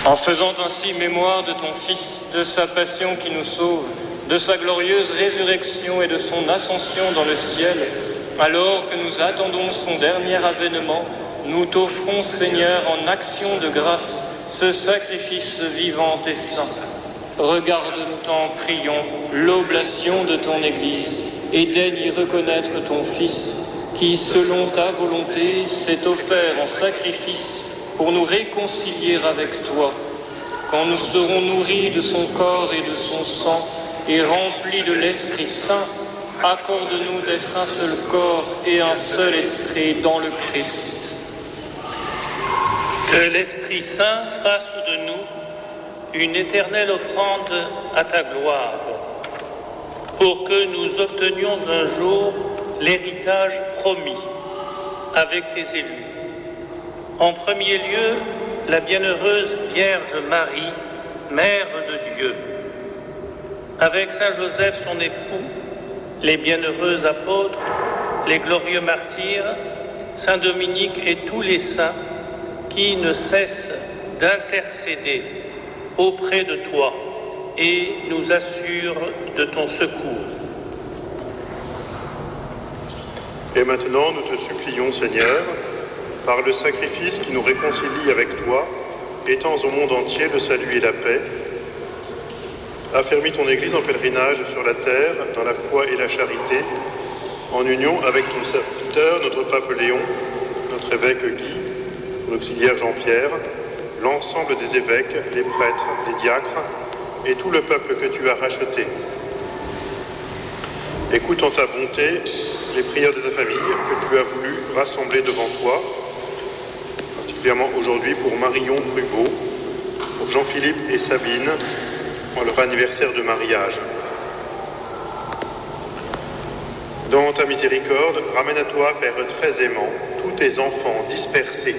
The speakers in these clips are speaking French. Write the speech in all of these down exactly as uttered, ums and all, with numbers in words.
En faisant ainsi mémoire de ton Fils, de sa passion qui nous sauve, de sa glorieuse résurrection et de son ascension dans le ciel, alors que nous attendons son dernier avènement, nous t'offrons, Seigneur, en action de grâce, ce sacrifice vivant et saint. Regarde-nous, t'en prions, l'oblation de ton Église, et daigne y reconnaître ton Fils, qui, selon ta volonté, s'est offert en sacrifice pour nous réconcilier avec toi. Quand nous serons nourris de son corps et de son sang, et remplis de l'Esprit Saint, accorde-nous d'être un seul corps et un seul esprit dans le Christ. Que l'Esprit Saint fasse de nous une éternelle offrande à ta gloire, pour que nous obtenions un jour l'héritage promis avec tes élus. En premier lieu, la bienheureuse Vierge Marie, Mère de Dieu, avec Saint Joseph son époux, les bienheureux apôtres, les glorieux martyrs, Saint Dominique et tous les saints qui ne cessent d'intercéder auprès de toi et nous assurent de ton secours. Et maintenant, nous te supplions, Seigneur, par le sacrifice qui nous réconcilie avec toi, étends au monde entier le salut et la paix. Affermis ton Église en pèlerinage sur la terre, dans la foi et la charité, en union avec ton serviteur, notre pape Léon, notre évêque Guy, l'auxiliaire Jean-Pierre, l'ensemble des évêques, les prêtres, les diacres et tout le peuple que tu as racheté. Écoute en ta bonté les prières de ta famille que tu as voulu rassembler devant toi, particulièrement aujourd'hui pour Marion Pruvot, pour Jean-Philippe et Sabine, pour leur anniversaire de mariage. Dans ta miséricorde, ramène à toi, Père très aimant, tous tes enfants dispersés.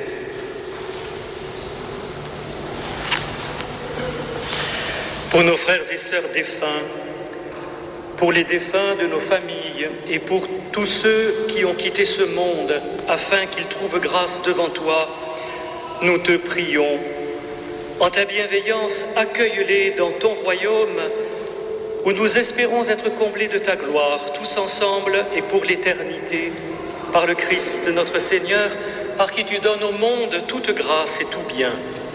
Pour nos frères et sœurs défunts, pour les défunts de nos familles et pour tous ceux qui ont quitté ce monde, afin qu'ils trouvent grâce devant toi, nous te prions. En ta bienveillance, accueille-les dans ton royaume, où nous espérons être comblés de ta gloire, tous ensemble et pour l'éternité, par le Christ notre Seigneur, par qui tu donnes au monde toute grâce et tout bien.